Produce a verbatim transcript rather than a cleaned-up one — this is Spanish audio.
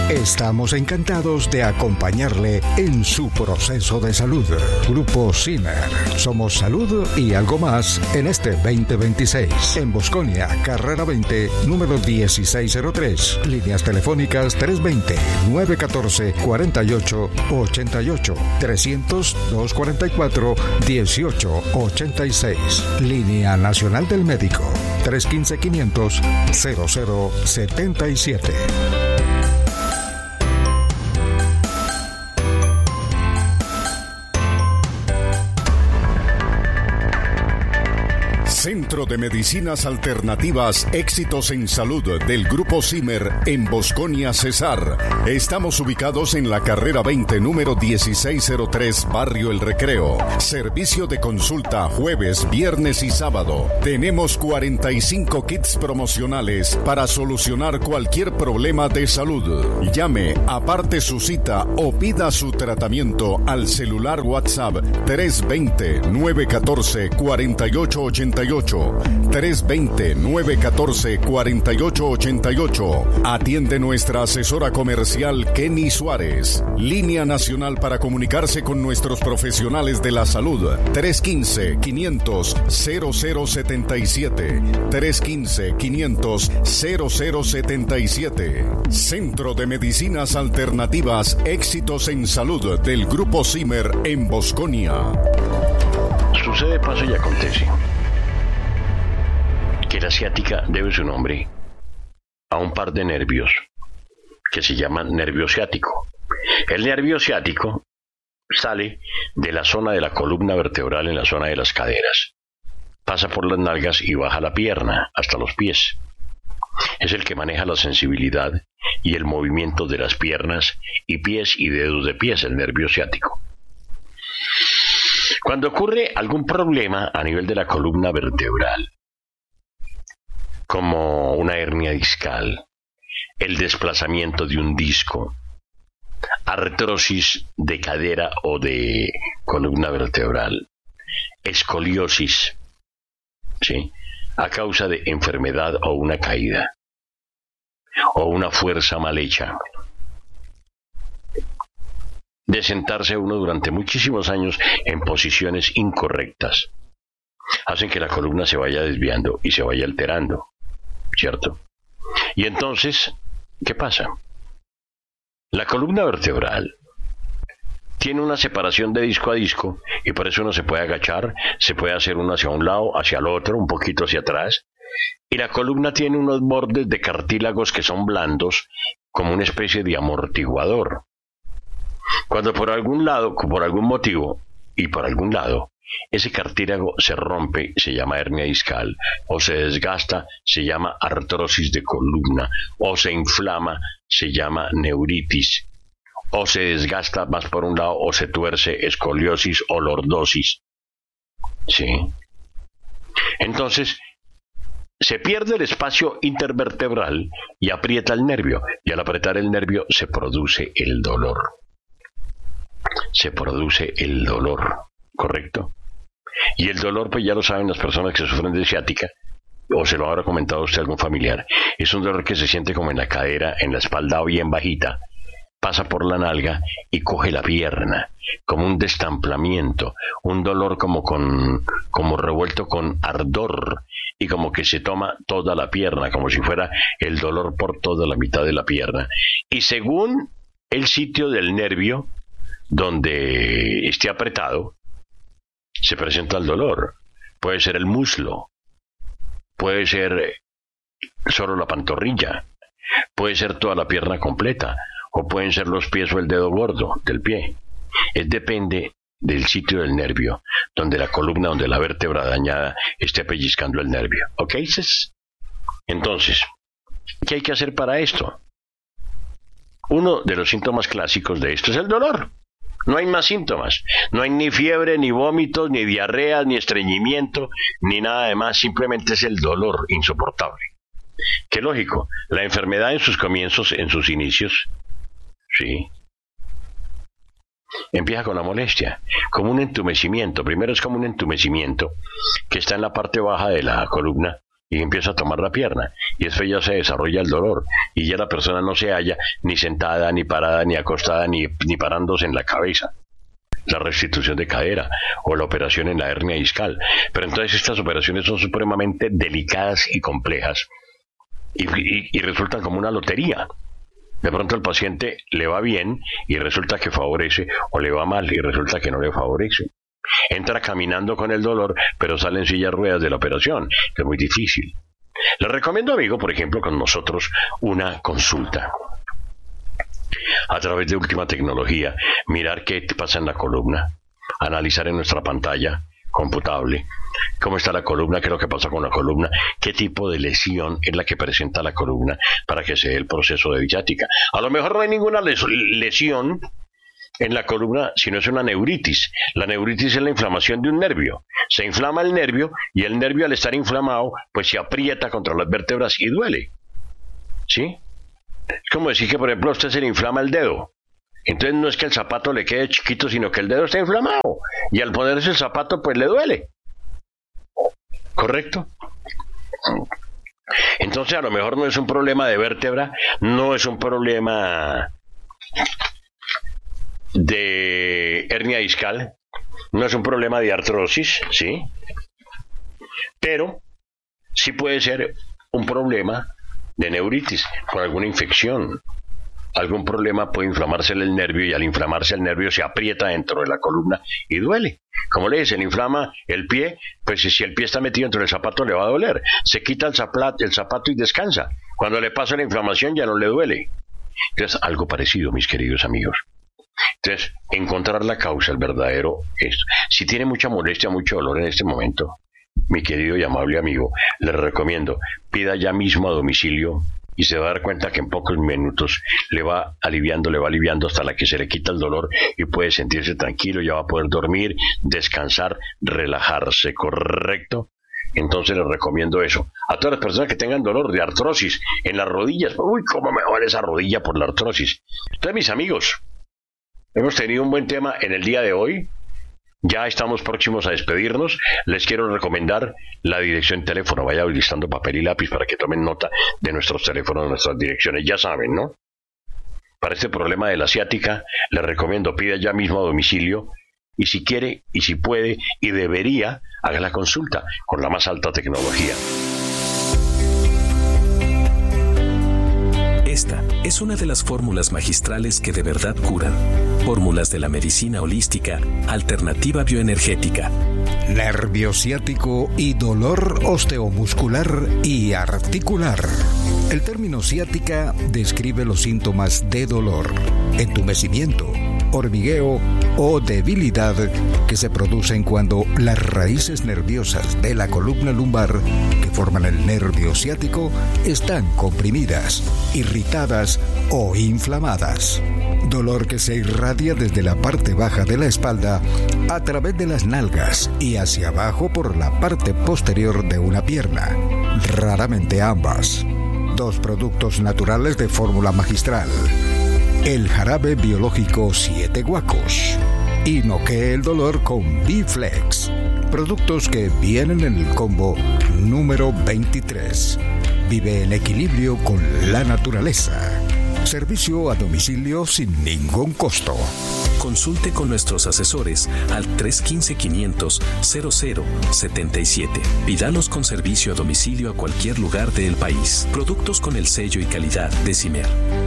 Estamos encantados de acompañarle en su proceso de salud. Grupo Zimmer. Somos salud y algo más en este veinte veintiséis. En Bosconia, carrera veinte, número dieciséis cero tres. Líneas telefónicas tres dos cero, nueve uno cuatro, cuatro ocho ocho ocho, trescientos, doscientos cuarenta y cuatro, dieciocho ochenta y seis. Línea Nacional del Médico tres uno cinco, quinientos, cero cero setenta y siete. Centro de Medicinas Alternativas Éxitos en Salud del Grupo Zimmer en Bosconia, Cesar. Estamos ubicados en la carrera veinte, número dieciséis cero tres, Barrio El Recreo. Servicio de consulta jueves, viernes y sábado. Tenemos cuarenta y cinco kits promocionales para solucionar cualquier problema de salud. Llame, aparte su cita o pida su tratamiento al celular WhatsApp tres dos cero, nueve uno cuatro, cuatro ocho ocho ocho. tres dos cero, nueve uno cuatro, cuatro ocho ocho ocho. Atiende nuestra asesora comercial Kenny Suárez. Línea nacional para comunicarse con nuestros profesionales de la salud. tres uno cinco, quinientos, cero cero setenta y siete. tres uno cinco, quinientos, cero cero setenta y siete. Centro de Medicinas Alternativas Éxitos en Salud del Grupo Zimmer en Bosconia. Sucede, pasa y acontece que la ciática debe su nombre a un par de nervios que se llaman nervio ciático. El nervio ciático sale de la zona de la columna vertebral en la zona de las caderas, pasa por las nalgas y baja la pierna hasta los pies. Es el que maneja la sensibilidad y el movimiento de las piernas y pies y dedos de pies, el nervio ciático. Cuando ocurre algún problema a nivel de la columna vertebral, como una hernia discal, el desplazamiento de un disco, artrosis de cadera o de columna vertebral, escoliosis, ¿sí?, a causa de enfermedad o una caída, o una fuerza mal hecha, de sentarse uno durante muchísimos años en posiciones incorrectas, hacen que la columna se vaya desviando y se vaya alterando, ¿cierto? Y entonces, ¿qué pasa? La columna vertebral tiene una separación de disco a disco y por eso uno se puede agachar, se puede hacer uno hacia un lado, hacia el otro, un poquito hacia atrás, y la columna tiene unos bordes de cartílagos que son blandos, como una especie de amortiguador. Cuando por algún lado, por algún motivo y por algún lado, ese cartílago se rompe, se llama hernia discal, o se desgasta, se llama artrosis de columna, o se inflama, se llama neuritis, o se desgasta más por un lado, o se tuerce, escoliosis o lordosis. ¿Sí? Entonces, se pierde el espacio intervertebral y aprieta el nervio, y al apretar el nervio se produce el dolor. Se produce el dolor, ¿correcto? Y el dolor, pues ya lo saben las personas que sufren de ciática, o se lo habrá comentado usted a algún familiar, es un dolor que se siente como en la cadera, en la espalda bien bajita, pasa por la nalga y coge la pierna, como un destemplamiento, un dolor como, con, como revuelto con ardor, y como que se toma toda la pierna, como si fuera el dolor por toda la mitad de la pierna. Y según el sitio del nervio donde esté apretado, se presenta el dolor. Puede ser el muslo, puede ser solo la pantorrilla, puede ser toda la pierna completa, o pueden ser los pies o el dedo gordo del pie. Es depende del sitio del nervio, donde la columna, donde la vértebra dañada esté pellizcando el nervio. ¿Ok? Entonces, ¿qué hay que hacer para esto? Uno de los síntomas clásicos de esto es el dolor. No hay más síntomas. No hay ni fiebre, ni vómitos, ni diarrea, ni estreñimiento, ni nada de más. Simplemente es el dolor insoportable. Qué lógico. La enfermedad en sus comienzos, en sus inicios, sí, empieza con la molestia, como un entumecimiento. Primero es como un entumecimiento que está en la parte baja de la columna, y empieza a tomar la pierna, y después ya se desarrolla el dolor, y ya la persona no se halla ni sentada, ni parada, ni acostada, ni, ni parándose en la cabeza. La restitución de cadera o la operación en la hernia discal. Pero entonces estas operaciones son supremamente delicadas y complejas y, y, y resultan como una lotería. De pronto el paciente le va bien y resulta que favorece, o le va mal y resulta que no le favorece. Entra caminando con el dolor, pero sale en silla de ruedas de la operación, que es muy difícil. Le recomiendo, amigo, por ejemplo, con nosotros una consulta. A través de última tecnología, mirar qué te pasa en la columna, analizar en nuestra pantalla computable cómo está la columna, qué es lo que pasa con la columna, qué tipo de lesión es la que presenta la columna para que se dé el proceso de ciática. A lo mejor no hay ninguna les- lesión en la columna, sino es una neuritis. La neuritis es la inflamación de un nervio. Se inflama el nervio y el nervio, al estar inflamado, pues se aprieta contra las vértebras y duele. ¿Sí? Es como decir que, por ejemplo, a usted se le inflama el dedo. Entonces no es que el zapato le quede chiquito, sino que el dedo está inflamado. Y al ponerse el zapato, pues le duele. ¿Correcto? Entonces a lo mejor no es un problema de vértebra, no es un problema de hernia discal, no es un problema de artrosis, ¿sí? Pero sí puede ser un problema de neuritis, con alguna infección. Algún problema puede inflamarse el nervio y al inflamarse el nervio se aprieta dentro de la columna y duele. Como le dicen, inflama el pie, pues si el pie está metido dentro del zapato le va a doler. Se quita el zapato, el zapato y descansa. Cuando le pasa la inflamación ya no le duele. Entonces, algo parecido, mis queridos amigos. Entonces, encontrar la causa, el verdadero esto. Si tiene mucha molestia, mucho dolor en este momento, mi querido y amable amigo, le recomiendo, pida ya mismo a domicilio y se va a dar cuenta que en pocos minutos le va aliviando, le va aliviando hasta la que se le quita el dolor y puede sentirse tranquilo, ya va a poder dormir, descansar, relajarse, ¿correcto? Entonces les recomiendo eso. A todas las personas que tengan dolor de artrosis en las rodillas, uy, cómo me duele esa rodilla por la artrosis. Entonces, mis amigos, hemos tenido un buen tema en el día de hoy. Ya estamos próximos a despedirnos. Les quiero recomendar la dirección de teléfono. Vaya listando papel y lápiz para que tomen nota de nuestros teléfonos, de nuestras direcciones. Ya saben, ¿no? Para este problema de la ciática, les recomiendo, pida ya mismo a domicilio. Y si quiere, y si puede, y debería, haga la consulta con la más alta tecnología. Esta es una de las fórmulas magistrales que de verdad curan. Fórmulas de la medicina holística, alternativa bioenergética. Nervio ciático y dolor osteomuscular y articular. El término ciática describe los síntomas de dolor, entumecimiento, hormigueo o debilidad que se producen cuando las raíces nerviosas de la columna lumbar que forman el nervio ciático están comprimidas, irritadas o inflamadas. Dolor que se irradia desde la parte baja de la espalda a través de las nalgas y hacia abajo por la parte posterior de una pierna, raramente ambas. Dos productos naturales de fórmula magistral. El jarabe biológico Siete Guacos y Noquee el dolor con B-Flex. Productos que vienen en el combo número veintitrés. Vive en equilibrio con la naturaleza. Servicio a domicilio sin ningún costo. Consulte con nuestros asesores al tres uno cinco, quinientos, cero cero setenta y siete. Pídalos con servicio a domicilio a cualquier lugar del país. Productos con el sello y calidad de CIMER.